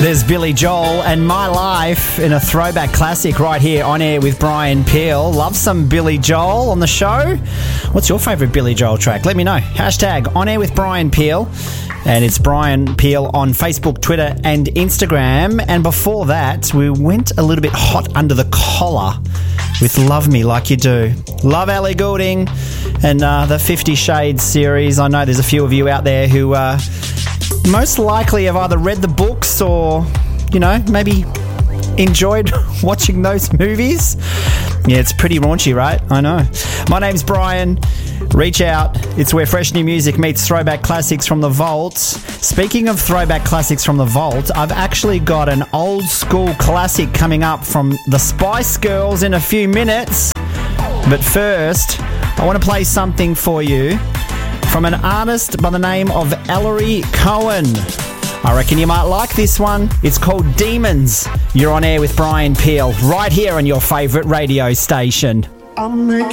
There's Billy Joel and My Life in a throwback classic right here on air with Brian Peel. Love some Billy Joel on the show. What's your favourite Billy Joel track? Let me know. Hashtag on air with Brian Peel. And it's Brian Peel on Facebook, Twitter and Instagram. And before that, we went a little bit hot under the collar with Love Me Like You Do. Love Ellie Goulding and the 50 Shades series. I know there's a few of you out there who most likely have either read the books or, you know, maybe enjoyed watching those movies. Yeah, it's pretty raunchy, right? I know. My name's Brian. Reach out. It's where fresh new music meets throwback classics from the vault. Speaking of throwback classics from the vault, I've actually got an old school classic coming up from the Spice Girls in a few minutes. But first, I want to play something for you from an artist by the name of Ellery Cohen. I reckon you might like this one. It's called Demons. You're on air with Brian Peel, right here on your favourite radio station. I'll make